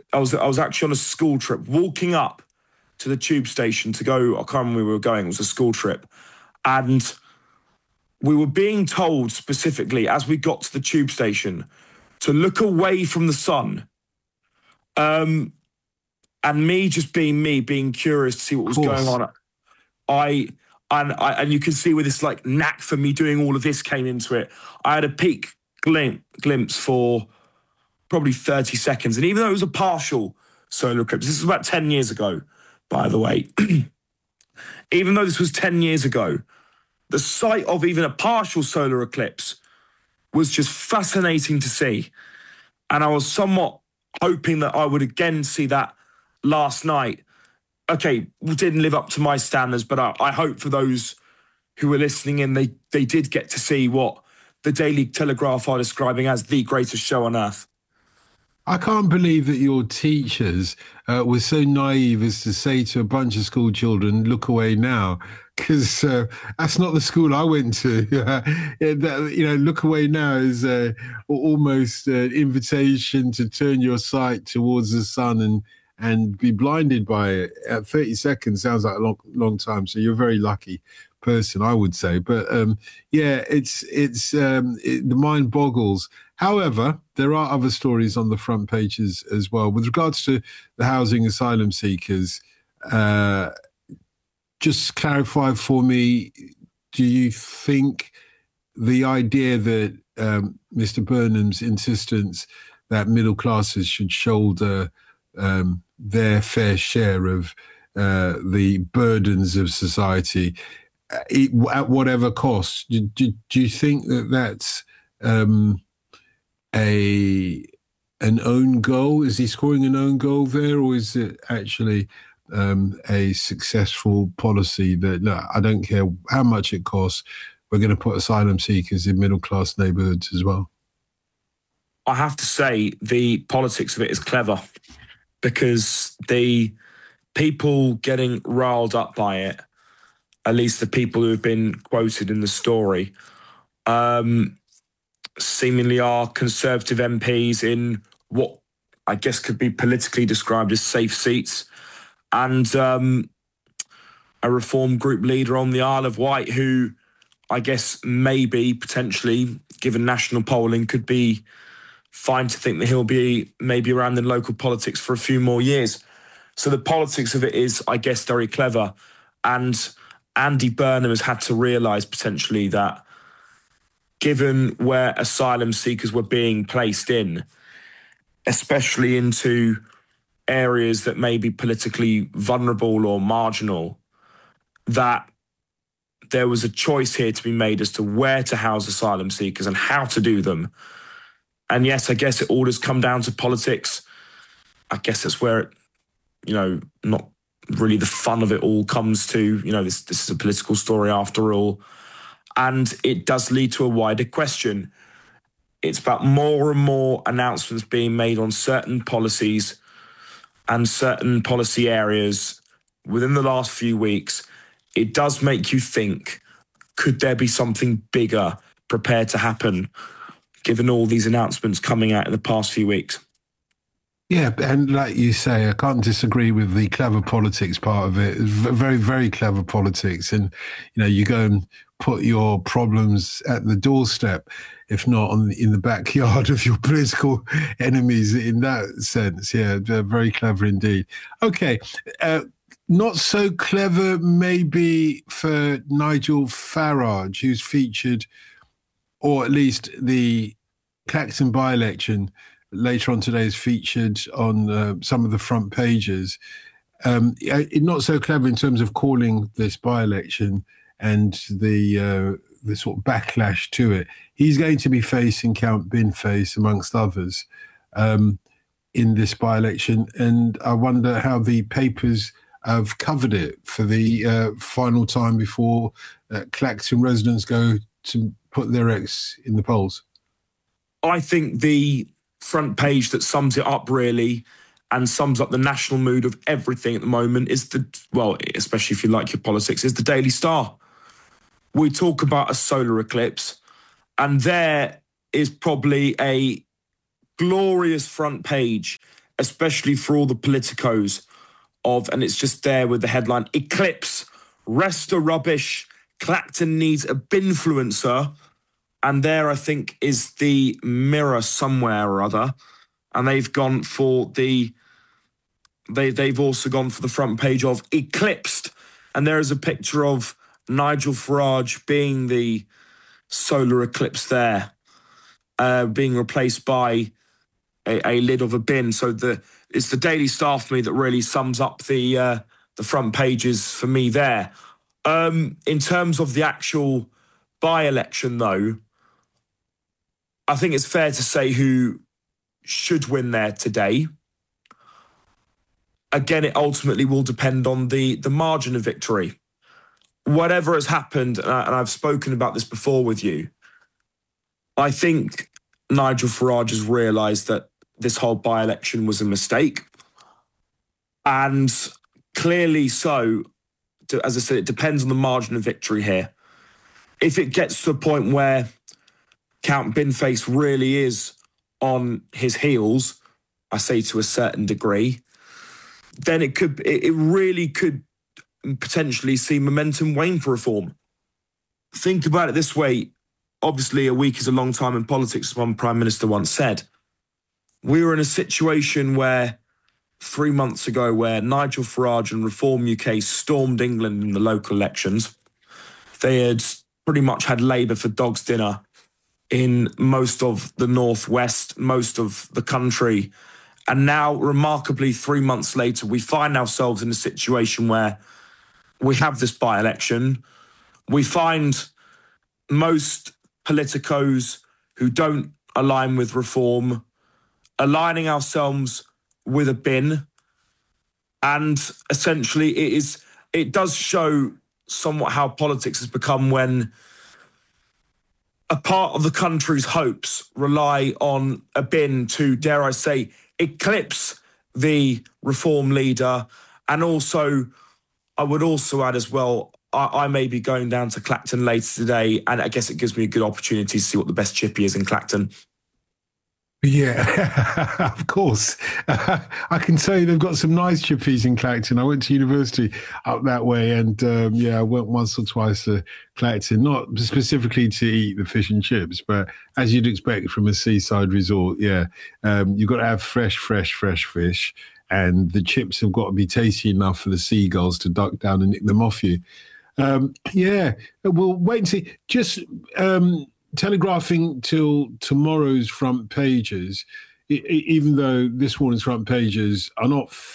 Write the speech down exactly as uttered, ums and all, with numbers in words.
I was I was actually on a school trip, walking up to the tube station to go. I can't remember where we were going. It was a school trip, and we were being told specifically as we got to the tube station to look away from the sun. Um, and me just being me, being curious to see what was going on. I and I and you can see where this like knack for me doing all of this came into it. I had a peek glim- glimpse for probably thirty seconds, and even though it was a partial solar eclipse, this was about ten years ago, by the way. Even though this was ten years ago, the sight of even a partial solar eclipse was just fascinating to see. And I was somewhat hoping that I would again see that last night. Okay, didn't live up to my standards, but I, I hope for those who were listening in, they, they did get to see what the Daily Telegraph are describing as the greatest show on earth. I can't believe that your teachers uh, were so naive as to say to a bunch of school children, look away now, because uh, that's not the school I went to. You know, look away now is uh, almost an invitation to turn your sight towards the sun and and be blinded by it. At thirty seconds sounds like a long, long time, so you're very lucky person, I would say. But um, yeah, it's it's um, it, the mind boggles. However, there are other stories on the front pages as well. With regards to the housing asylum seekers, uh, just clarify for me, do you think the idea that um, Mister Burnham's insistence that middle classes should shoulder um, their fair share of uh, the burdens of society at whatever cost, do, do, do you think that that's um, a an own goal? Is he scoring an own goal there, or is it actually um, a successful policy that, look, I don't care how much it costs, we're going to put asylum seekers in middle-class neighbourhoods as well? I have to say the politics of it is clever, because the people getting riled up by it, at least the people who have been quoted in the story, um, seemingly are Conservative M Ps in what I guess could be politically described as safe seats, and um, a Reform group leader on the Isle of Wight who I guess maybe potentially, given national polling, could be fine to think that he'll be maybe around in local politics for a few more years. So the politics of it is, I guess, very clever. And Andy Burnham has had to realise potentially that given where asylum seekers were being placed in, especially into areas that may be politically vulnerable or marginal, that there was a choice here to be made as to where to house asylum seekers and how to do them. And yes, I guess it all does come down to politics. I guess that's where it, you know, not really the fun of it all comes to. You know, this this is a political story after all. And it does lead to a wider question. It's about more and more announcements being made on certain policies and certain policy areas within the last few weeks. It does make you think, could there be something bigger prepared to happen, given all these announcements coming out in the past few weeks? Yeah, and like you say, I can't disagree with the clever politics part of it. It's very, very clever politics. And, you know, you go and put your problems at the doorstep, if not on the, in the backyard of your political enemies in that sense. Yeah, very clever indeed. Okay, uh, not so clever maybe for Nigel Farage, who's featured, or at least the Clacton by-election later on today is featured on uh, some of the front pages. Um, it, not so clever in terms of calling this by-election and the uh, the sort of backlash to it. He's going to be facing Count Binface, amongst others, um, in this by-election. And I wonder how the papers have covered it for the uh, final time before uh, Clacton residents go to put their ex in the polls. I think the front page that sums it up really and sums up the national mood of everything at the moment is the, well, especially if you like your politics, is the Daily Star. We talk about a solar eclipse, and there is probably a glorious front page especially for all the politicos of, and it's just there with the headline, Eclipse, rest of rubbish, Clacton needs a binfluencer. And there, I think, is the Mirror somewhere or other. And they've gone for the, they, they've also gone for the front page of Eclipsed. And there is a picture of Nigel Farage being the solar eclipse there, uh, being replaced by a, a lid of a bin. So the it's the Daily Star for me that really sums up the uh, the front pages for me there. Um, in terms of the actual by-election, though, I think it's fair to say who should win there today. Again, it ultimately will depend on the, the margin of victory. Whatever has happened, and, I, and I've spoken about this before with you, I think Nigel Farage has realised that this whole by-election was a mistake. And clearly so, to, as I said, it depends on the margin of victory here. If it gets to a point where Count Binface really is on his heels, I say to a certain degree, then it could, it, it really could potentially see momentum wane for reform. Think about it this way. Obviously, a week is a long time in politics, as one Prime Minister once said. We were in a situation where, three months ago, where Nigel Farage and Reform U K stormed England in the local elections. They had pretty much had Labour for dog's dinner in most of the northwest, most of the country. And now, remarkably, three months later, we find ourselves in a situation where we have this by-election. We find most politicos who don't align with reform aligning ourselves with a bin. And essentially, it is it does show somewhat how politics has become when a part of the country's hopes rely on a bin to, dare I say, eclipse the reform leader. And also, I would also add as well, I, I may be going down to Clacton later today, and I guess it gives me a good opportunity to see what the best chippy is in Clacton. Yeah, of course. Uh, I can tell you they've got some nice chippies in Clacton. I went to university up that way, and um, yeah, I went once or twice to Clacton, not specifically to eat the fish and chips, but as you'd expect from a seaside resort, yeah, um, you've got to have fresh, fresh, fresh fish, and the chips have got to be tasty enough for the seagulls to duck down and nick them off you. Um, yeah, we'll wait and see. Just... Um, telegraphing till tomorrow's front pages, even though this morning's front pages are not